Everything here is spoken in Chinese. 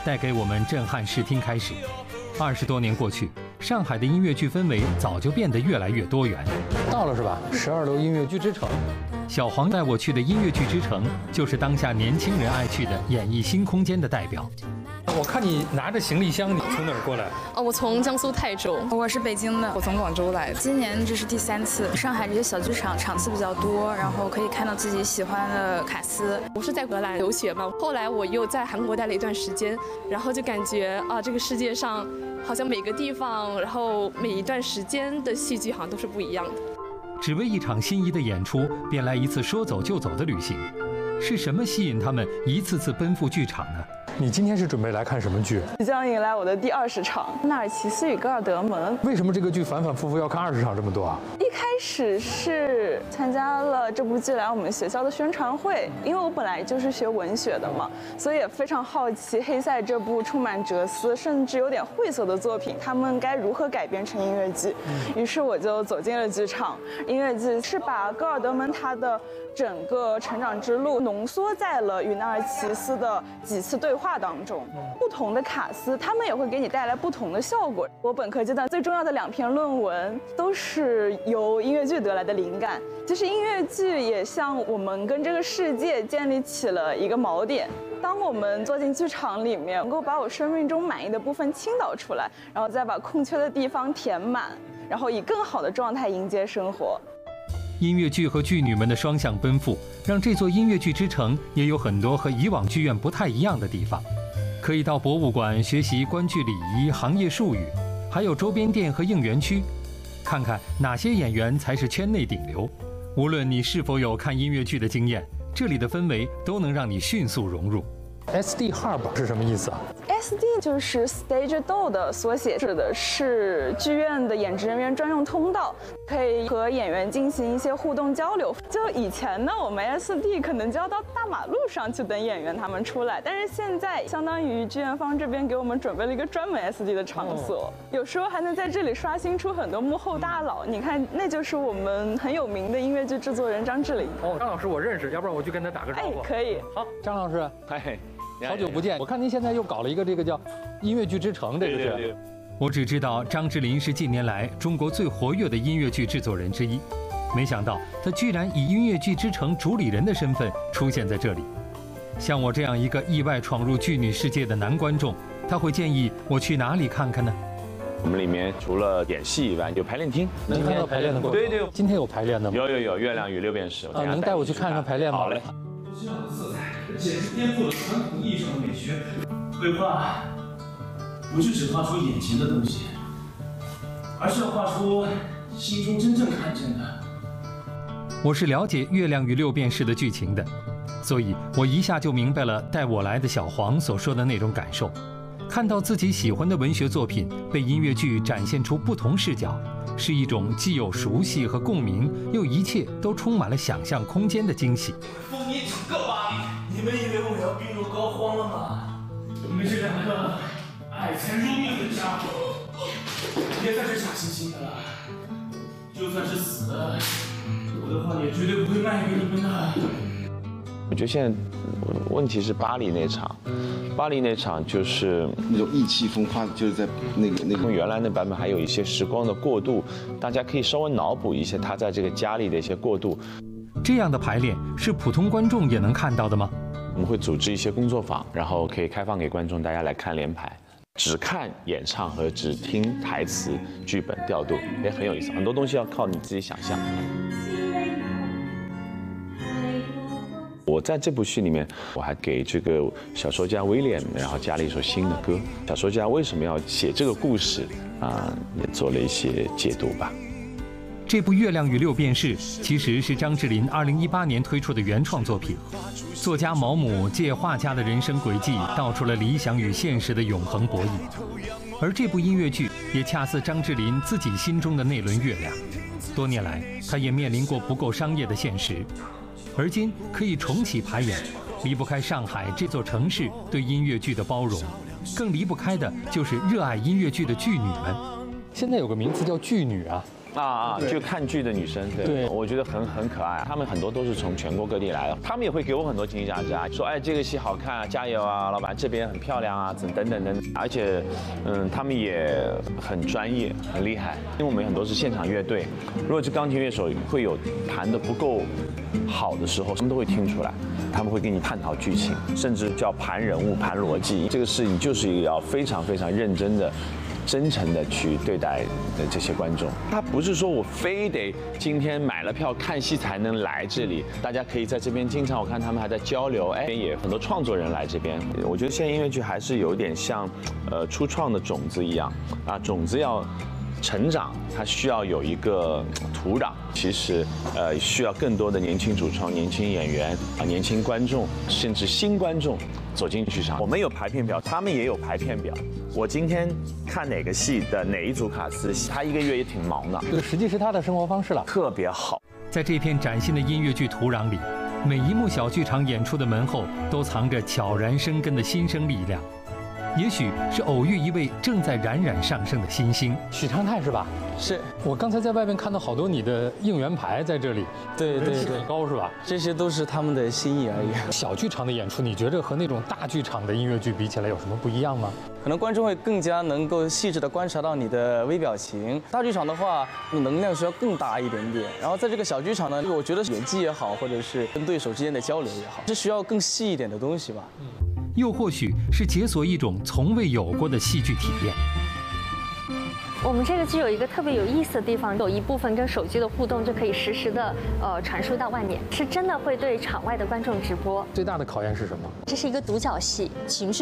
带给我们震撼视听开始。20多年过去，上海的音乐剧氛围早就变得越来越多元。 到了是吧？12楼音乐剧之城。 小黄带我去的音乐剧之城，就是当下年轻人爱去的演艺新空间的代表。 我看你拿着行李箱，你从哪儿过来？ 我从江苏泰州。 我是北京的， 我从广州来。 今年这是第3次。上海这些小剧场场次比较多，然后可以看到自己喜欢的卡司。 我是在荷兰留学嘛，后来我又在韩国待了一段时间，然后就感觉这个世界上好像每个地方，然后每一段时间的戏剧好像都是不一样的。 只为一场心仪的演出，便来一次说走就走的旅行，是什么吸引他们一次次奔赴剧场呢？ 你今天是准备来看什么剧？ 即将迎来我的第20场《纳尔齐斯与戈尔德蒙》。 为什么这个剧反反复复要看20场这么多啊？ 一开始是参加了这部剧来我们学校的宣传会，因为我本来就是学文学的嘛，所以也非常好奇《黑塞》这部充满哲思甚至有点晦涩的作品，他们该如何改编成音乐剧。于是我就走进了剧场。音乐剧是把戈尔德蒙他的整个成长之路浓缩在了与纳尔齐斯的几次对话当中。不同的卡司，他们也会给你带来不同的效果。我本科阶段最重要的2篇论文都是由音乐剧得来的灵感。其实音乐剧也像我们跟这个世界建立起了一个锚点。当我们坐进剧场里面，能够把我生命中满意的部分倾倒出来，然后再把空缺的地方填满，然后以更好的状态迎接生活。 音乐剧和剧女们的双向奔赴，让这座音乐剧之城也有很多和以往剧院不太一样的地方。可以到博物馆学习观剧礼仪、行业术语，还有周边店和应援区，看看哪些演员才是圈内顶流。无论你是否有看音乐剧的经验，这里的氛围都能让你迅速融入。 SD Hub 是什么意思啊 ？SD 就是 Stage Door 的缩写，指的是剧院的演职人员专用通道，可以和演员进行一些互动交流。就以前呢，我们 SD 可能就要到大马路上去等演员他们出来，但是现在相当于剧院方这边给我们准备了一个专门 SD 的场所，有时候还能在这里刷新出很多幕后大佬。你看，那就是我们很有名的音乐剧制作人张智霖。 张老师我认识，要不然我去跟他打个招呼。 可以。 好，张老师， 嗨。 好久不见，我看您现在又搞了一个这个叫音乐剧之城，这个是。 对。 我只知道张智霖是近年来中国最活跃的音乐剧制作人之一，没想到他居然以音乐剧之城主理人的身份出现在这里。像我这样一个意外闯入剧女世界的男观众，他会建议我去哪里看看呢？ 我们里面除了演戏以外，有排练厅。 今天有排练的过程？ 对， 今天有排练的吗？ 有，月亮与六便士。 能带我去看看排练吗？ 好嘞。 这样的色彩简直颠覆了传统意义上的美学。绘画不是只画出眼前的东西，而是要画出心中真正看见的。 我是了解《月亮与六便士》的剧情的，所以我一下就明白了带我来的小黄所说的那种感受。看到自己喜欢的文学作品被音乐剧展现出不同视角，是一种既有熟悉和共鸣，又一切都充满了想象空间的惊喜。 风靡整个巴黎，你们以为我要病入膏肓了吗？你们这2个爱财如命的家伙，别再是假惺惺的了。就算是死了，我的话也绝对不会卖给你们的。 我觉得现在问题是巴黎那场。巴黎那场就是那种意气风发，就是在那个原来那版本还有一些时光的过渡，大家可以稍微脑补一下他在这个家里的一些过渡。 这样的排练是普通观众也能看到的吗？ 我们会组织一些工作坊，然后可以开放给观众大家来看连排，只看演唱和只听台词、剧本调度也很有意思，很多东西要靠你自己想象。我在这部戏里面，我还给这个小说家威廉，然后加了一首新的歌。小说家为什么要写这个故事也做了一些解读吧。 这部《月亮与六便士》其实是张智霖2018年推出的原创作品。作家毛姆借画家的人生轨迹，道出了理想与现实的永恒博弈。而这部音乐剧也恰似张智霖自己心中的那轮月亮。多年来，他也面临过不够商业的现实。而今可以重启排演，离不开上海这座城市对音乐剧的包容，更离不开的就是热爱音乐剧的剧女们。 现在有个名词叫剧女啊， 就看剧的女生，对，我觉得很可爱。她们很多都是从全国各地来的，她们也会给我很多惊喜价值啊，说哎这个戏好看啊，加油啊，老板这边很漂亮啊，等等。而且她们也很专业，很厉害。因为我们很多是现场乐队，如果是钢琴乐手会有弹得不够好的时候，他们都会听出来，他们会跟你探讨剧情，甚至叫盘人物、盘逻辑。这个事情就是要非常非常认真的。真诚的去对待这些观众，他不是说我非得今天买了票看戏才能来这里，大家可以在这边经常我看他们还在交流，哎，也很多创作人来这边。我觉得现在音乐剧还是有点像，初创的种子一样啊，种子要成长，它需要有一个土壤。其实，需要更多的年轻主创、年轻演员啊、年轻观众，甚至新观众走进剧场。我们有排片表，他们也有排片表。我今天看哪个戏的哪一组卡司，他一个月也挺忙的。 这个实际是他的生活方式了， 特别好。 在这片崭新的音乐剧土壤里，每一幕小剧场演出的门后都藏着悄然生根的新生力量。也许是偶遇一位正在冉冉上升的新星， 许常泰是吧？ 是我刚才在外面看到好多你的应援牌在这里， 对， 很高是吧？ 这些都是他们的心意而已。 小剧场的演出，你觉得和那种大剧场的音乐剧比起来有什么不一样吗？ 可能观众会更加能够细致地观察到你的微表情。大剧场的话，能量需要更大一点点。然后在这个小剧场呢，我觉得演技也好，或者是跟对手之间的交流也好，是需要更细一点的东西吧。 又或许是解锁一种从未有过的戏剧体验。 我们这个剧有一个特别有意思的地方，有一部分跟手机的互动就可以实时的传输到外面，是真的会对场外的观众直播。 最大的考验是什么？ 这是一个独角戏，情绪